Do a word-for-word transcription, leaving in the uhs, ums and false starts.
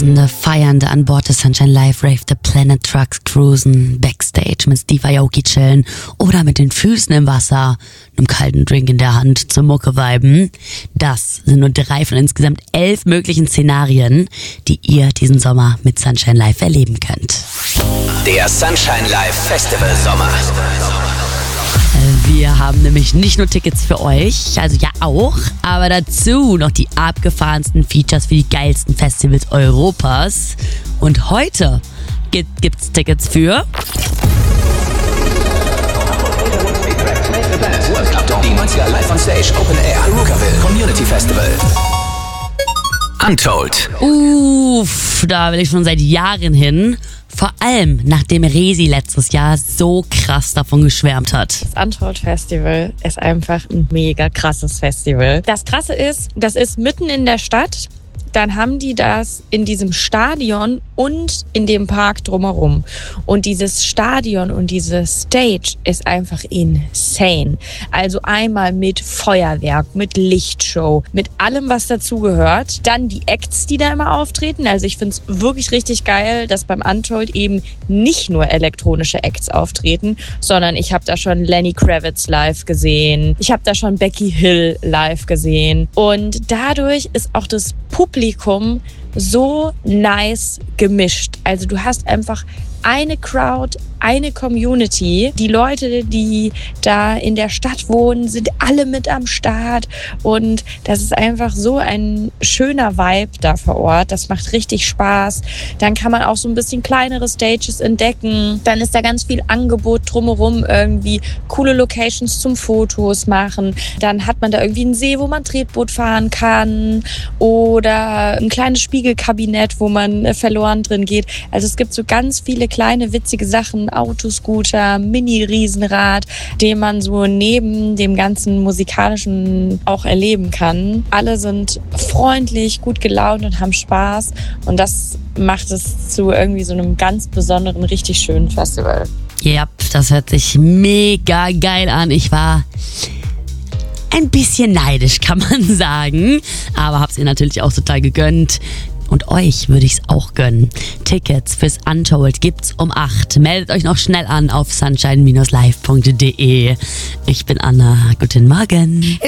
Tausende Feiernde an Bord des Sunshine Live Rave the Planet Trucks cruisen, Backstage mit Steve Aoki chillen oder mit den Füßen im Wasser, einem kalten Drink in der Hand zur Mucke viben. Das sind nur drei von insgesamt elf möglichen Szenarien, die ihr diesen Sommer mit Sunshine Live erleben könnt. Der Sunshine Live Festival Sommer. Wir haben nämlich nicht nur Tickets für euch, also ja auch, aber dazu noch die abgefahrensten Features für die geilsten Festivals Europas. Und heute gibt, gibt's Tickets für Die neunziger Live on Stage Open Air Rukerville Community Festival. Untold. Uff, da will ich schon seit Jahren hin. Vor allem, nachdem Resi letztes Jahr so krass davon geschwärmt hat. Das Untold Festival ist einfach ein mega krasses Festival. Das Krasse ist, das ist mitten in der Stadt. Dann haben die das in diesem Stadion und in dem Park drumherum. Und dieses Stadion und diese Stage ist einfach insane. Also einmal mit Feuerwerk, mit Lichtshow, mit allem, was dazugehört. Dann die Acts, die da immer auftreten. Also ich finde es wirklich richtig geil, dass beim Untold eben nicht nur elektronische Acts auftreten, sondern ich habe da schon Lenny Kravitz live gesehen. Ich habe da schon Becky Hill live gesehen. Und dadurch ist auch das Publikum so nice gemischt. Also du hast einfach eine Crowd, eine Community. Die Leute, die da in der Stadt wohnen, sind alle mit am Start. Und das ist einfach so ein schöner Vibe da vor Ort. Das macht richtig Spaß. Dann kann man auch so ein bisschen kleinere Stages entdecken. Dann ist da ganz viel Angebot drumherum, irgendwie coole Locations zum Fotos machen. Dann hat man da irgendwie einen See, wo man Tretboot fahren kann. Oder ein kleines Spiegelkabinett, wo man verloren drin geht. Also es gibt so ganz viele kleine witzige Sachen, Autoscooter, Mini-Riesenrad, den man so neben dem ganzen Musikalischen auch erleben kann. Alle sind freundlich, gut gelaunt und haben Spaß und das macht es zu irgendwie so einem ganz besonderen, richtig schönen Festival. Ja, das hört sich mega geil an. Ich war ein bisschen neidisch, kann man sagen, aber hab's ihr natürlich auch total gegönnt. Und euch würde ich es auch gönnen. Tickets fürs Untold gibt's um acht. Meldet euch noch schnell an auf sunshine Bindestrich live Punkt de. Ich bin Anna. Guten Morgen.